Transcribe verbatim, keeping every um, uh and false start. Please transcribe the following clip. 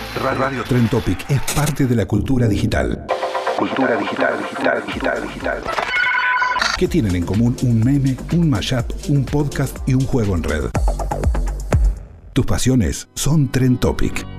Radio Trend Topic es parte de la cultura digital. Cultura digital, digital, digital, digital. ¿Qué tienen en común un meme, un mashup, un podcast y un juego en red? Tus pasiones son Trend Topic.